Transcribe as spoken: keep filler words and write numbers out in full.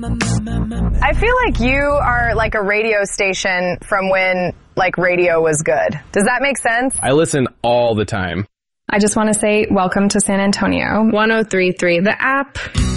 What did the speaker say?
I feel like you are like a radio station from when like radio was good. Does that make sense? I listen all the time. I just want to say welcome to San Antonio. one oh three point three, the app.